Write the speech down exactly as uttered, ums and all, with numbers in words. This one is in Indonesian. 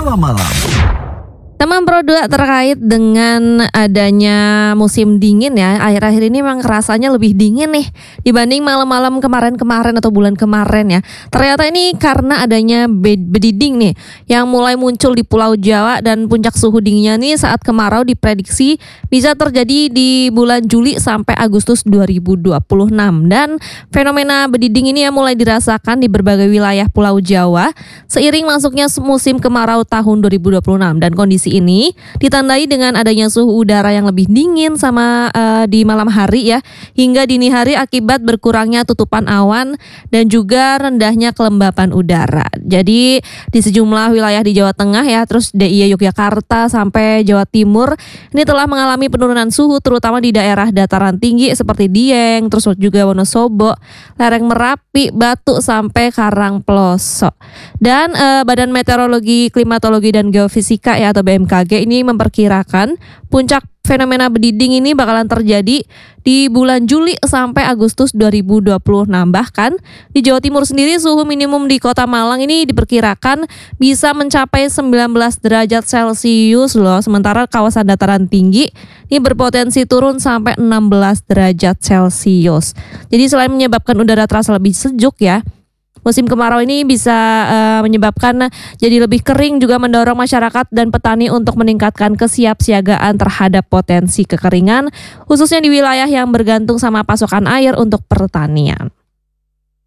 Malam-malam. Teman Pro dua terkait dengan adanya musim dingin ya. Akhir-akhir ini memang rasanya lebih dingin nih dibanding malam-malam kemarin-kemarin atau bulan kemarin ya. Ternyata ini karena adanya bediding nih yang mulai muncul di Pulau Jawa, dan puncak suhu dinginnya nih saat kemarau diprediksi bisa terjadi di bulan Juli sampai Agustus dua ribu dua puluh enam. Dan fenomena bediding ini ya mulai dirasakan di berbagai wilayah Pulau Jawa seiring masuknya musim kemarau tahun dua ribu dua puluh enam, dan kondisi ini ditandai dengan adanya suhu udara yang lebih dingin sama uh, di malam hari ya, hingga dini hari akibat berkurangnya tutupan awan dan juga rendahnya kelembapan udara. Jadi di sejumlah wilayah di Jawa Tengah ya, terus D I Y Yogyakarta sampai Jawa Timur ini telah mengalami penurunan suhu, terutama di daerah dataran tinggi seperti Dieng, terus juga Wonosobo, lereng Merapi, Batu sampai Karangploso. Dan uh, Badan Meteorologi, Klimatologi dan Geofisika ya atau B M K G ini memperkirakan puncak fenomena bediding ini bakalan terjadi di bulan Juli sampai Agustus dua ribu dua puluh enam. Bahkan di Jawa Timur sendiri suhu minimum di Kota Malang ini diperkirakan bisa mencapai sembilan belas derajat Celcius loh. Sementara kawasan dataran tinggi ini berpotensi turun sampai enam belas derajat Celcius. Jadi selain menyebabkan udara terasa lebih sejuk ya, musim kemarau ini bisa uh, menyebabkan jadi lebih kering, juga mendorong masyarakat dan petani untuk meningkatkan kesiapsiagaan terhadap potensi kekeringan, khususnya di wilayah yang bergantung sama pasokan air untuk pertanian.